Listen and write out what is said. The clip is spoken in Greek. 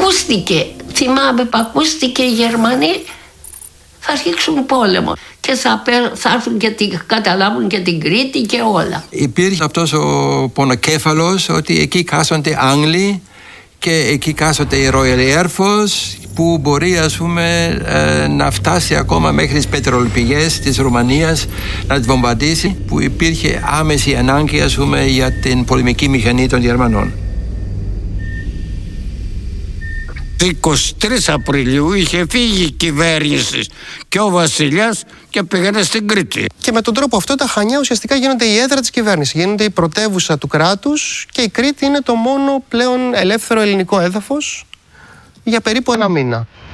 Ακούστηκε, θυμάμαι που ακούστηκε οι Γερμανοί θα ρίξουν πόλεμο και θα έρθουν και καταλάβουν και την Κρήτη και όλα. Υπήρχε αυτός ο πονοκέφαλος ότι εκεί κάθονται Άγγλοι και εκεί κάθονται η Royal Air Force, που μπορεί, ας πούμε, να φτάσει ακόμα μέχρι τις πετρολοπηγές της Ρουμανίας, να τις βομβαρδίσει, που υπήρχε άμεση ανάγκη, ας πούμε, για την πολεμική μηχανή των Γερμανών. 23 Απριλίου είχε φύγει η κυβέρνηση και ο βασιλιάς και πήγαινε στην Κρήτη. Και με τον τρόπο αυτό τα Χανιά ουσιαστικά γίνονται η έδρα της κυβέρνησης, γίνονται η πρωτεύουσα του κράτους και η Κρήτη είναι το μόνο πλέον ελεύθερο ελληνικό έδαφος για περίπου ένα μήνα.